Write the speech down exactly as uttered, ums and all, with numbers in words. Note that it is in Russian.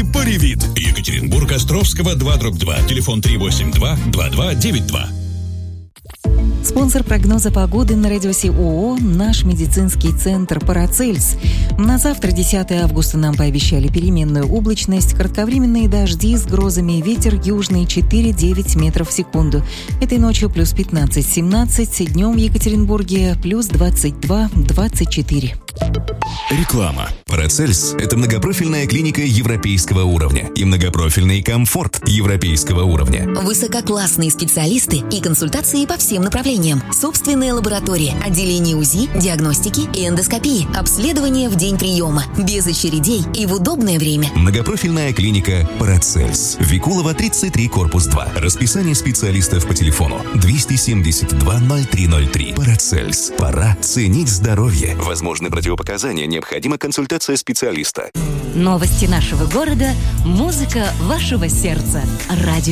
Паривит. Екатеринбург, Островского, два дробь два. Телефон три восемь два два два девять два. Спонсор прогноза погоды на радиосе ООО «Наш медицинский центр Парацельс». На завтра, десятого августа, нам пообещали переменную облачность, кратковременные дожди с грозами, ветер южный четыре-девять метров в секунду. Этой ночью плюс пятнадцать-семнадцать, днем в Екатеринбурге плюс двадцать два-двадцать четыре. Реклама. Парацельс – это многопрофильная клиника европейского уровня и многопрофильный комфорт европейского уровня. Высококлассные специалисты и консультации по всем направлениям. Собственная лаборатория, отделение УЗИ, диагностики и эндоскопии. Обследование в день приема. Без очередей и в удобное время. Многопрофильная клиника Парацельс. Викулова, тридцать три, корпус два. Расписание специалистов по телефону двести семьдесят два ноль три ноль три. Парацельс. Пора ценить здоровье. Возможны противопоказания, необходима консультация специалиста. Новости нашего города, музыка вашего сердца. Радио